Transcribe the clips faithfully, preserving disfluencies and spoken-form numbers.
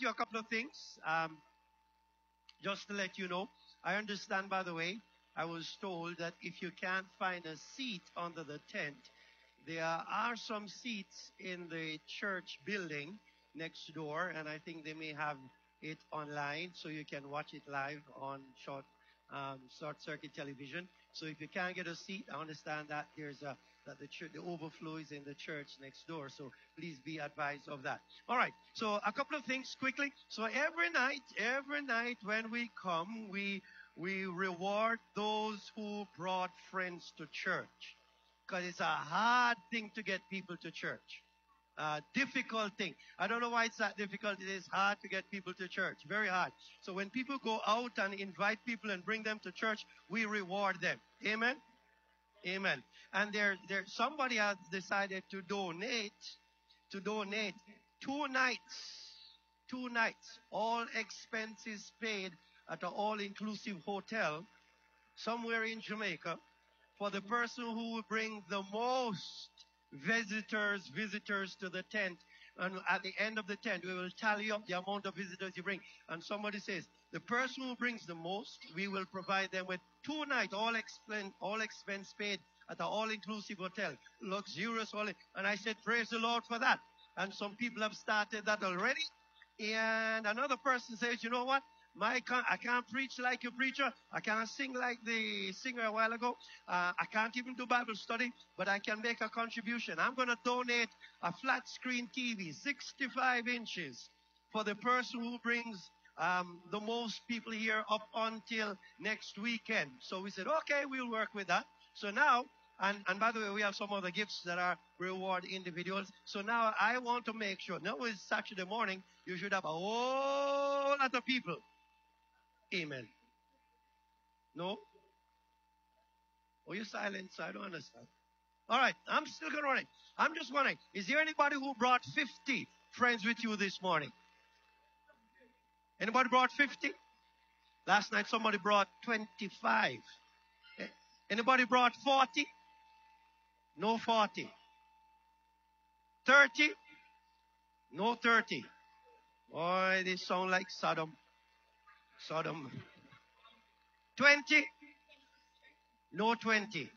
you a couple of things. Um, just to let you know, I understand, by the way, I was told that if you can't find a seat under the tent, there are some seats in the church building next door, and I think they may have it online, so you can watch it live on short, um, short circuit television. So if you can't get a seat, I understand that there's a that the church, the overflow is in the church next door. So please be advised of that. All right. So a couple of things quickly. So every night, every night when we come, we we reward those who brought friends to church, because it's a hard thing to get people to church. Uh, difficult thing. I don't know why it's that difficult. It is hard to get people to church. Very hard. So when people go out and invite people and bring them to church, we reward them. Amen? Amen. And there, there, somebody has decided to donate, to donate two nights, two nights, all expenses paid at an all-inclusive hotel somewhere in Jamaica for the person who will bring the most visitors, visitors to the tent. And at the end of the tent, we will tally up the amount of visitors you bring. And somebody says, the person who brings the most, we will provide them with two nights, all expense, all expense paid at an all-inclusive hotel, luxurious all. And I said, praise the Lord for that. And some people have started that already. And another person says, you know what? My, I can't preach like a preacher. I can't sing like the singer a while ago. Uh, I can't even do Bible study, but I can make a contribution. I'm going to donate a flat screen T V, sixty-five inches, for the person who brings um, the most people here up until next weekend. So we said, okay, we'll work with that. So now, and, and by the way, we have some other gifts that are reward individuals. So now I want to make sure, now it's Saturday morning, you should have a whole lot of people. Amen. No? Oh, you're silent, so I don't understand. All right, I'm still going to run it. I'm just wondering, is there anybody who brought fifty friends with you this morning? Anybody brought fifty? Last night somebody brought twenty-five. Anybody brought forty? No forty. thirty? No thirty. Boy, they sound like Sodom. Sodom. twenty? No twenty.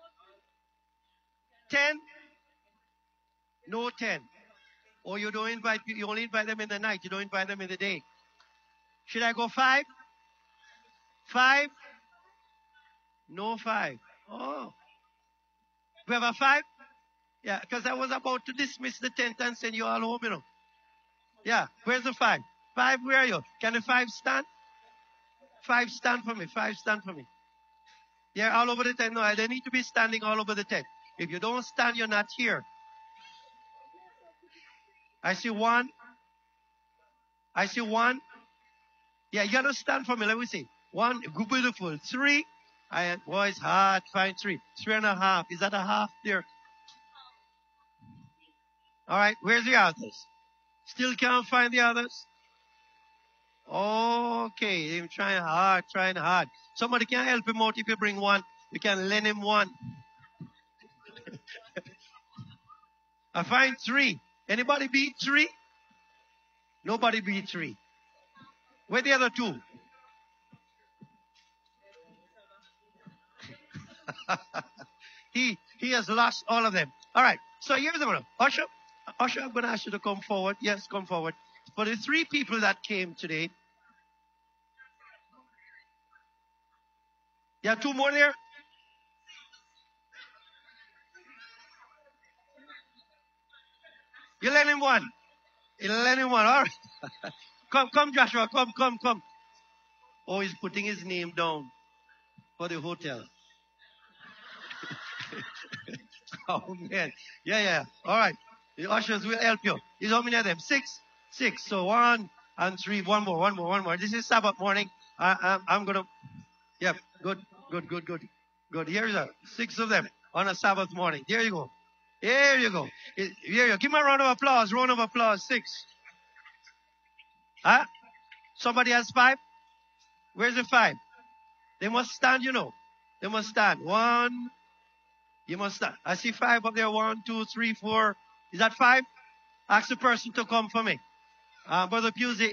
ten? No ten. Or you don't invite people, you only invite them in the night, you don't invite them in the day. Should I go five? Five? No five. Oh. We have a five? Yeah, because I was about to dismiss the tent and send you all home, you know. Yeah, where's the five? Five, where are you? Can the five stand? Five stand for me. Five stand for me. Yeah, all over the tent. No, they need to be standing all over the tent. If you don't stand, you're not here. I see one. I see one. Yeah, you gotta stand for me. Let me see. One, beautiful. Three. I, boy, it's hard. Find three. Three and a half. Is that a half there? All right. Where's the others? Still can't find the others? Okay. I'm trying hard, trying hard. Somebody can help him out if you bring one. You can lend him one. I find three. Anybody beat three? Nobody beat three. Where the other two? he he has lost all of them. All right. So here's the one. Usher, Usher, I'm going to ask you to come forward. Yes, come forward. For the three people that came today. There are two more there? You lend him one. You lend him one. All right. Come, come, Joshua. Come, come, come. Oh, he's putting his name down for the hotel. Oh, man. Yeah, yeah. All right. The ushers will help you. Is how many of them? Six? Six. So one and three. One more, one more, one more. This is Sabbath morning. I, I'm, I'm going to... Yep. Good, good, good, good. Good. Here's a six of them on a Sabbath morning. There you go. There you go. Here you go. Give me a round of applause. Round of applause. Six. Huh? Somebody has five? Where's the five? They must stand, you know. They must stand. One. You must stand. I see five up there. One, two, three, four. Is that five? Ask the person to come for me. Uh, Brother Pusey.